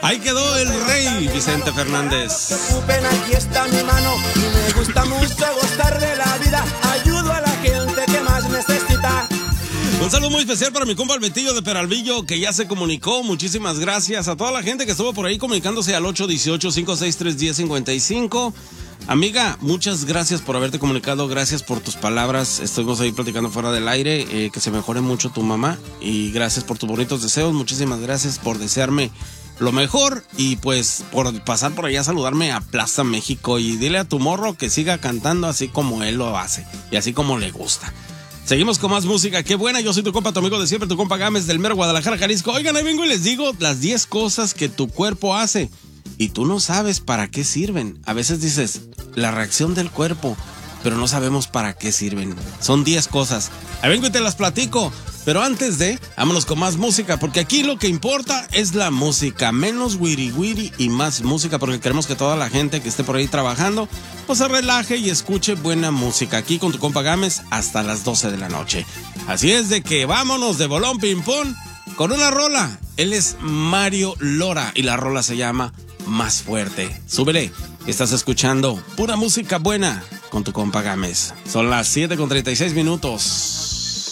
Ahí quedó el rey Vicente Fernández. No se preocupen, aquí está mi mano y me gusta mucho gozar de la vida. Ayudo a la gente que más necesita. Un saludo muy especial para mi compa el Betillo de Peralvillo, que ya se comunicó. Muchísimas gracias a toda la gente que estuvo por ahí comunicándose al 818-563-1055. Amiga, muchas gracias por haberte comunicado, gracias por tus palabras. Estuvimos ahí platicando fuera del aire, que se mejore mucho tu mamá, y gracias por tus bonitos deseos. Muchísimas gracias por desearme lo mejor y pues por pasar por allá a saludarme a Plaza México, y dile a tu morro que siga cantando así como él lo hace y así como le gusta. Seguimos con más música, qué buena. Yo soy tu compa, tu amigo de siempre, tu compa Gámez del mero Guadalajara, Jalisco. Oigan, ahí vengo y les digo las 10 cosas que tu cuerpo hace y tú no sabes para qué sirven. A veces dices, la reacción del cuerpo, pero no sabemos para qué sirven. Son 10 cosas. Ahí vengo y te las platico. Pero antes vámonos con más música, porque aquí lo que importa es la música. Menos wiri wiri y más música, porque queremos que toda la gente que esté por ahí trabajando, pues se relaje y escuche buena música. Aquí con tu compa Gámez hasta las 12 de la noche. Así es de que vámonos de bolón ping pong con una rola. Él es Mario Lora y la rola se llama Más Fuerte. Súbele, estás escuchando pura música buena con tu compa Gámez. Son las 7:36 minutos.